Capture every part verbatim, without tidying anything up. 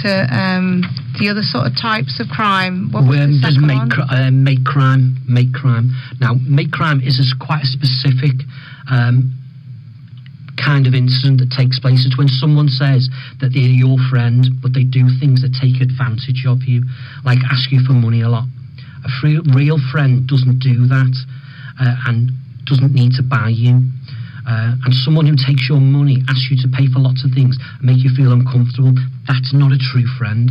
to um, the other sort of types of crime. What was um, the there's second make, one? cr- uh, make crime, make crime. Now, make crime is a, quite a specific um, kind of incident that takes place. It's when someone says that they're your friend, but they do things that take advantage of you, like ask you for money a lot. A free, real friend doesn't do that uh, and doesn't need to buy you. Uh, and someone who takes your money, asks you to pay for lots of things, and make you feel uncomfortable, that's not a true friend.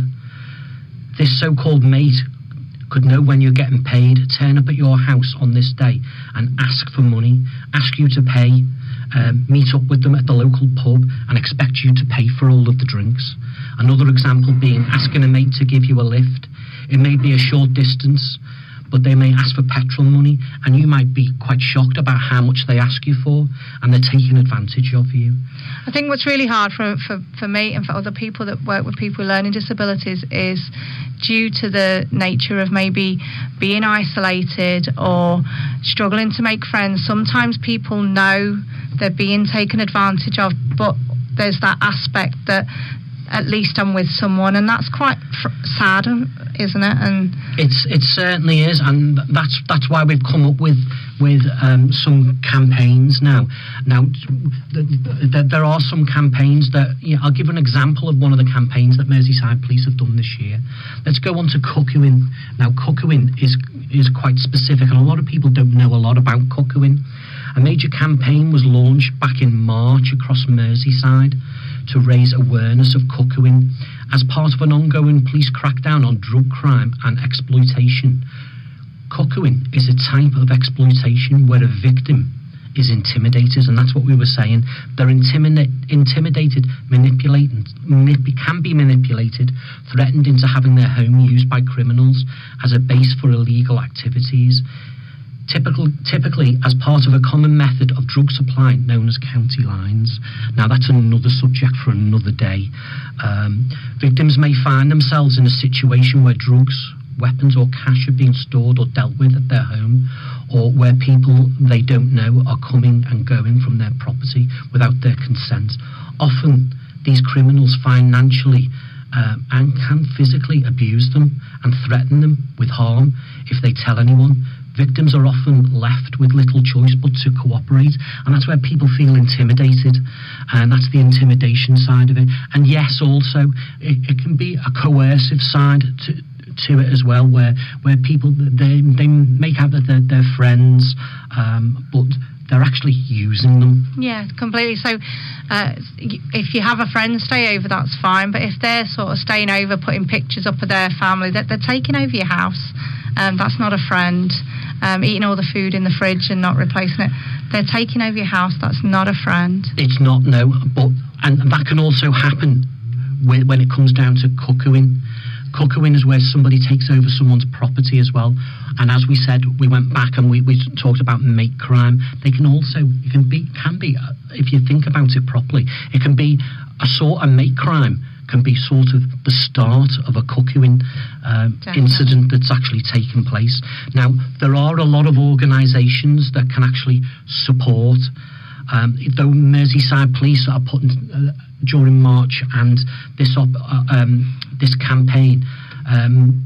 This so-called mate could know when you're getting paid, turn up at your house on this day and ask for money, ask you to pay, um, meet up with them at the local pub and expect you to pay for all of the drinks. Another example being asking a mate to give you a lift. It may be a short distance, but they may ask for petrol money, and you might be quite shocked about how much they ask you for, and they're taking advantage of you. I think what's really hard for, for, for me and for other people that work with people with learning disabilities is due to the nature of maybe being isolated or struggling to make friends. Sometimes people know they're being taken advantage of, but there's that aspect that at least I'm with someone, and that's quite fr- sad, isn't it? And it's it certainly is, and that's that's why we've come up with with um, some campaigns now. Now, th- th- there are some campaigns that, you know, I'll give an example of one of the campaigns that Merseyside Police have done this year. Let's go on to Cuckooing. Now, Cuckooing is is quite specific, and a lot of people don't know a lot about Cuckooing. A major campaign was launched back in March across Merseyside to raise awareness of cuckooing as part of an ongoing police crackdown on drug crime and exploitation. Cuckooing is a type of exploitation where a victim is intimidated, and that's what we were saying. They're intimida- intimidated, manipulated, manip- can be manipulated, threatened into having their home used by criminals as a base for illegal activities. Typical, typically as part of a common method of drug supply known as county lines. Now, that's another subject for another day. Um, victims may find themselves in a situation where drugs, weapons or cash are being stored or dealt with at their home, or where people they don't know are coming and going from their property without their consent. Often, these criminals financially um, and can physically abuse them and threaten them with harm if they tell anyone. Victims are often left with little choice but to cooperate, and that's where people feel intimidated, and that's the intimidation side of it. And yes, also, it, it can be a coercive side to to it as well, where where people, they they make out that they're, they're friends, um, but they're actually using them. yeah, completely. So uh, if you have a friend stay over, that's fine, but if they're sort of staying over, putting pictures up of their family, that they're taking over your house, um, that's not a friend. Um, eating all the food in the fridge and not replacing it, they're taking over your house, that's not a friend. It's not, no, but and that can also happen when, when it comes down to cuckooing. Cuckooing is where somebody takes over someone's property as well. And as we said, we went back and we, we talked about make crime. They can also, it can be, can be, uh, if you think about it properly, it can be a sort of make crime can be sort of the start of a cuckooing um, incident that's actually taken place. Now, there are a lot of organisations that can actually support, um, though Merseyside Police are putting, uh, during March and this op- uh, um, this campaign, um,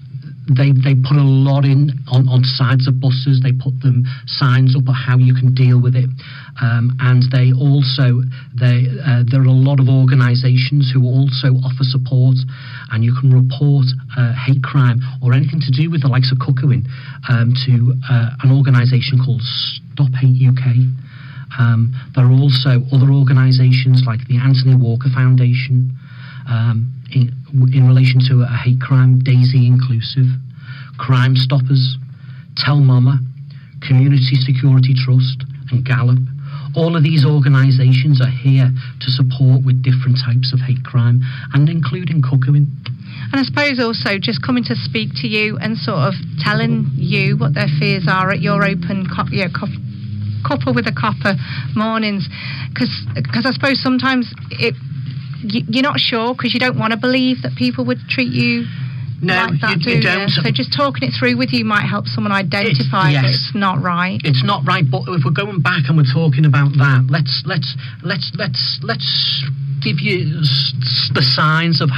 they they put a lot in on, on sides of buses. They put them signs up of how you can deal with it, um, and they also they uh, there are a lot of organisations who also offer support, and you can report uh, hate crime or anything to do with the likes of cuckooing um, to uh, an organisation called Stop Hate U K. Um, there are also other organisations like the Anthony Walker Foundation. Um, in, in relation to a hate crime, Daisy Inclusive, Crime Stoppers, Tell Mama, Community Security Trust and Gallup. All of these organisations are here to support with different types of hate crime, and including cuckooing. And I suppose also just coming to speak to you and sort of telling you what their fears are at your open co- you know, co- Copper with a Copper mornings, because I suppose sometimes it you're not sure because you don't want to believe that people would treat you no, like that, you, do you don't. So just talking it through with you might help someone identify it, yes. that it's not right. It's not right, but if we're going back and we're talking about that, let's let's let's let's let's give you the signs of